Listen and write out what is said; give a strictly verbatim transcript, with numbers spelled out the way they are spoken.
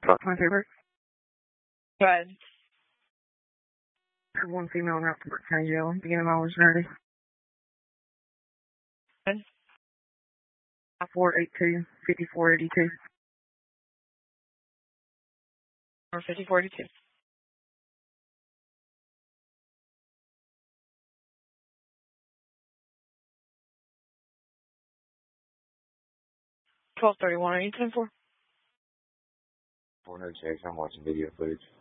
Talk to my favorite. Go ahead. One female in Rockport County Jail. Beginning of hours nerdy. Go ahead. four eight two, five four eight two. Or fifty forty-two. twelve thirty-one. Are you ten four? four oh six. I'm watching video footage.